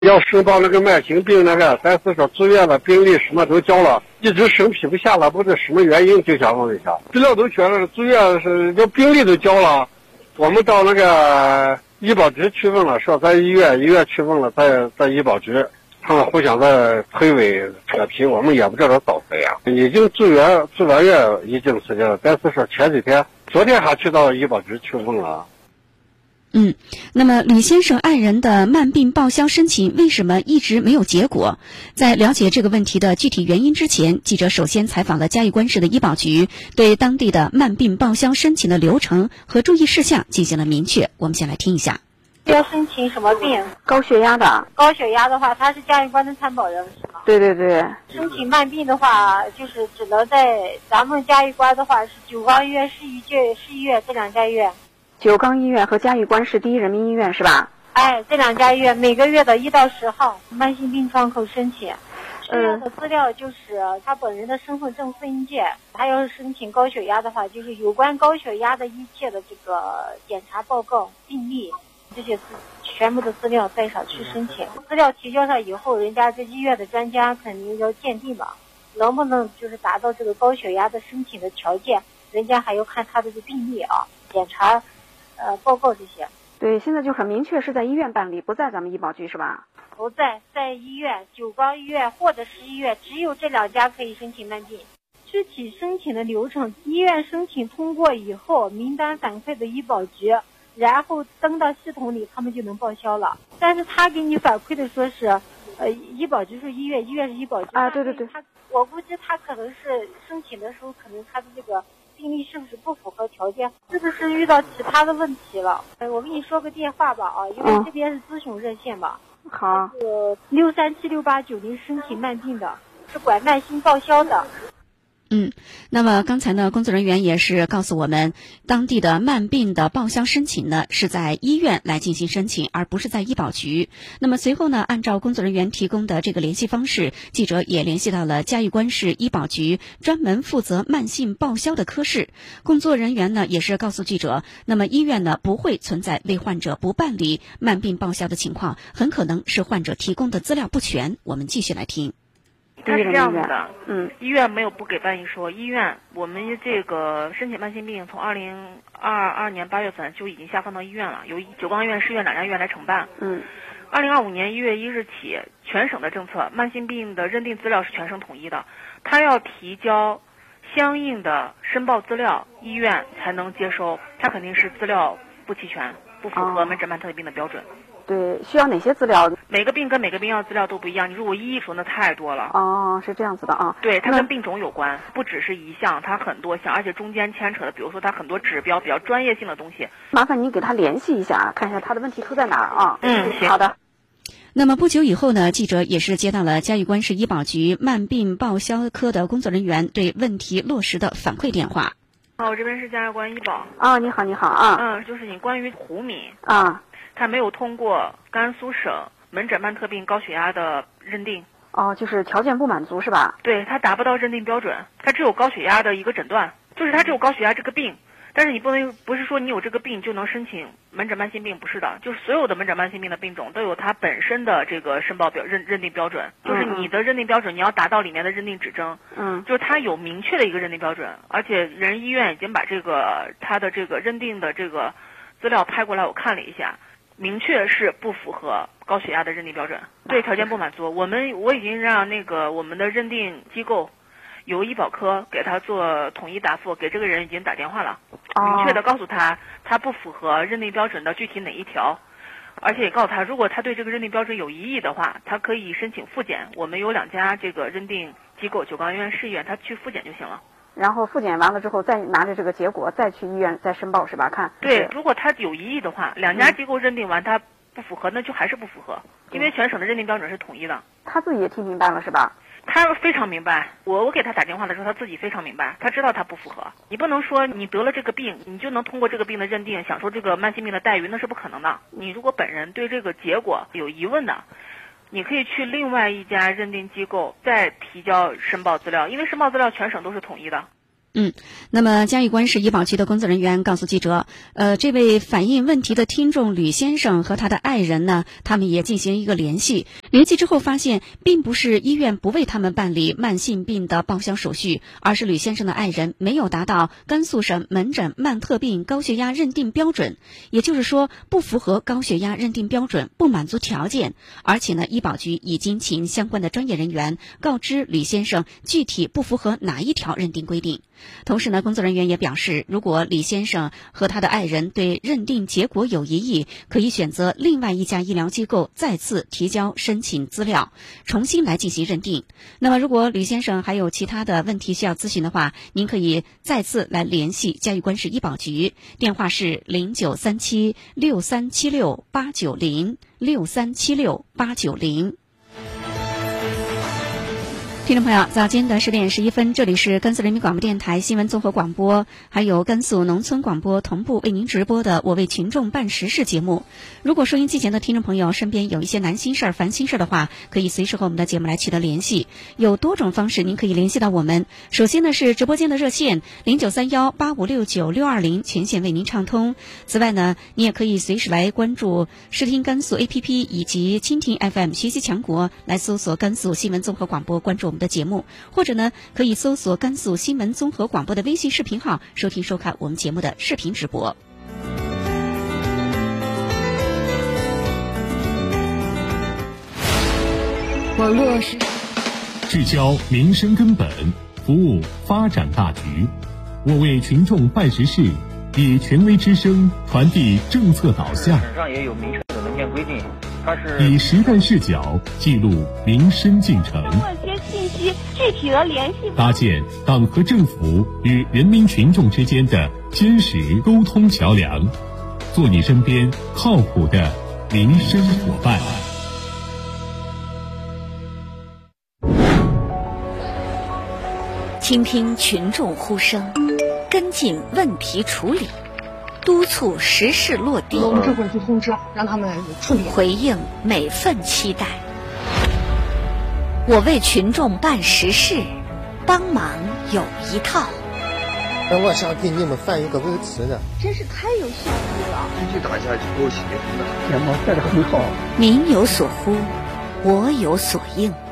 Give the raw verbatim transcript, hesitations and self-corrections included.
要申报那个慢性病那个，咱是说住院了，病历什么都交了，一直审批不下来，不知什么原因，就想问一下，资料都全了，住院是这病历都交了，我们到那个医保局去问了，说在医院，医院去问了，在在医保局，他们互相在推诿扯皮，我们也不知道咋回呀。已经住院住完院一定时间了，但是说前几天，昨天还去到医保局去问了。 嗯，那么李先生爱人的慢病报销申请为什么一直没有结果？在了解这个问题的具体原因之前，记者首先采访了嘉峪关市的医保局，对当地的慢病报销申请的流程和注意事项进行了明确。我们先来听一下。 要申请什么病？ 高血压的。 高血压的话，他是嘉峪关的参保人是吗？ 对对对。 申请慢病的话，就是只能在咱们嘉峪关的话是九江医院、市医院、市医院这两家医院。 九江医院和嘉峪关市第一人民医院是吧？ 哎，这两家医院每个月的一到十号慢性病窗口申请。需要的资料就是他本人的身份证复印件，他要是申请高血压的话，就是有关高血压的一切的这个检查报告、病历这些资全部的资料带上去申请。资料提交上以后，人家这医院的专家肯定要鉴定嘛，能不能就是达到这个高血压的申请的条件，人家还要看他的这个病历啊、检查。呃，报告这些， 对，现在就很明确是在医院办理，不在咱们医保局是吧？ 不在，在医院，九江医院或者市医院，只有这两家可以申请慢病。具体申请的流程，医院申请通过以后，名单反馈的医保局，然后登到系统里，他们就能报销了。但是他给你反馈的说是，呃，医保局是医院，医院是医保局啊，对对对。 他我估计他可能是申请的时候，可能他的这个。病历是不是不符合条件？是不是遇到其他的问题了？哎，我跟你说个电话吧啊，因为这边是咨询热线嘛。 好。 是六三七六八九零申请慢病的，是管慢性报销的。 嗯，那么刚才呢，工作人员也是告诉我们，当地的慢病的报销申请呢是在医院来进行申请，而不是在医保局。那么随后呢，按照工作人员提供的这个联系方式，记者也联系到了嘉峪关市医保局专门负责慢性报销的科室。工作人员呢也是告诉记者，那么医院呢不会存在为患者不办理慢病报销的情况，很可能是患者提供的资料不全。我们继续来听。 它是这样子的，嗯，医院没有不给办一说，医院我们这个申请慢性病从二零二二年八月份就已经下放到医院了，由九江医院、市院两家医院来承办。 嗯， 二零二五年一月一日起，全省的政策，慢性病的认定资料是全省统一的，他要提交相应的申报资料，医院才能接收，他肯定是资料不齐全，不符合门诊慢特别病的标准。 对，需要哪些资料？ 每个病跟每个病要资料都不一样，你如果一一说那太多了。 哦，是这样子的啊。 对，它跟病种有关，不只是一项，它很多项，而且中间牵扯的，比如说它很多指标比较专业性的东西。 麻烦您给他联系一下，看一下他的问题出在哪儿啊？ 嗯，行。 好的。 那么不久以后呢，记者也是接到了嘉峪关市医保局慢病报销科的工作人员对问题落实的反馈电话。 哦，我这边是嘉峪关医保。 啊，你好，你好啊。 嗯，就是你关于胡敏啊。 他没有通过甘肃省门诊慢特病高血压的认定。 哦，就是条件不满足是吧？ 对，他达不到认定标准，他只有高血压的一个诊断，就是他只有高血压这个病，但是你不能不是说你有这个病就能申请门诊慢性病，不是的，就是所有的门诊慢性病的病种都有它本身的这个申报标认认定标准，就是你的认定标准你要达到里面的认定指征， 嗯， 就是它有明确的一个认定标准，而且人医院已经把这个他的这个认定的这个资料拍过来，我看了一下。明确是不符合高血压的认定标准，对条件不满足。我们我已经让那个我们的认定机构由医保科给他做统一答复，给这个人已经打电话了，明确的告诉他他不符合认定标准的具体哪一条，而且也告诉他，如果他对这个认定标准有异议的话，他可以申请复检。我们有两家这个认定机构，九江医院、市医院，他去复检就行了。 然后复检完了之后，再拿着这个结果再去医院再申报是吧？看对，如果他有异议的话，两家机构认定完他不符合，那就还是不符合，因为全省的认定标准是统一的。 他自己也听明白了是吧？ 他非常明白，我我给他打电话的时候，他自己非常明白，他知道他不符合。你不能说你得了这个病，你就能通过这个病的认定享受这个慢性病的待遇，那是不可能的。你如果本人对这个结果有疑问的，你可以去另外一家认定机构再提交申报资料，因为申报资料全省都是统一的。 嗯，那么嘉峪关市医保局的工作人员告诉记者，呃，这位反映问题的听众吕先生和他的爱人呢，他们也进行一个联系，联系之后发现，并不是医院不为他们办理慢性病的报销手续，而是吕先生的爱人没有达到甘肃省门诊慢特病高血压认定标准，也就是说不符合高血压认定标准，不满足条件，而且呢，医保局已经请相关的专业人员告知吕先生具体不符合哪一条认定规定。同时呢，工作人员也表示，如果李先生和他的爱人对认定结果有异议，可以选择另外一家医疗机构再次提交申请资料，重新来进行认定。那么如果吕先生还有其他的问题需要咨询的话，您可以再次来联系嘉峪关市医保局，电话是零九三七六三七六八九零六三七六八九零。听众朋友，早间的十点十一分，这里是甘肃人民广播电台新闻综合广播，还有甘肃农村广播同步为您直播的我为群众办实事节目。如果收音机前的听众朋友身边有一些难心事儿、烦心事儿的话，可以随时和我们的节目来取得联系。有多种方式您可以联系到我们。首先呢是直播间的热线零九三幺八五六九六二零，全线为您畅通。此外呢，你也可以随时来关注视听甘肃 A P P 以及蜻蜓 F M 学习强国，来搜索甘肃新闻综合广播，关注我们的节目，或者呢可以搜索甘肃新闻综合广播的微信视频号，收听收看我们节目的视频直播。 网络是聚焦民生根本，服务发展大局。我为群众办实事，以权威之声传递政策导向。 上也有民生的文件规定，它是以实干视角记录民生进程， 问些信息具体的联系， 搭建党和政府与人民群众之间的坚实沟通桥梁，做你身边靠谱的民生伙伴。 倾听群众呼声，跟进问题处理，督促实事落地。 我们这会儿去通知，让他们处理， 回应每份期待。我为群众办实事，帮忙有一套。 我想给你们翻一个文词的， 真是太有效率了。 一起打下去都行的， 节目带得很好。 民有所呼，我有所应。